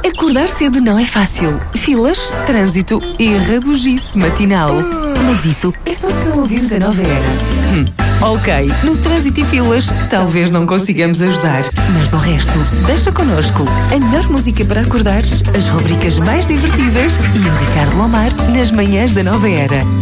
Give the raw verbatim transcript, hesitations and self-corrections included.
Acordar cedo não é fácil. Filas, trânsito e rabugice matinal. Mas isso é só se não ouvires a nova era. Hum, ok, no trânsito e filas talvez não consigamos ajudar. Mas do resto, deixa connosco a melhor música para acordares, as rubricas mais divertidas e o Ricardo Lomar nas manhãs da nova era.